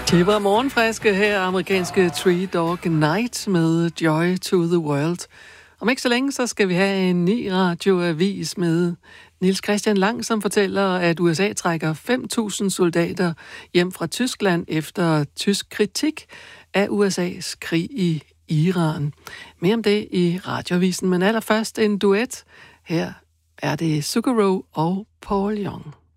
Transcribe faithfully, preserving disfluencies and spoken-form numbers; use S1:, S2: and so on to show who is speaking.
S1: Det var morgenfriske her, amerikanske Three Dog Night med Joy to the World. Om ikke så længe, så skal vi have en ny radioavis med Niels Christian Lang, som fortæller, at U S A trækker fem tusind soldater hjem fra Tyskland efter tysk kritik af U S A's krig i Iran. Mere om det i radioavisen, men allerførst en duet. Her er det Zucchero og Paul Young.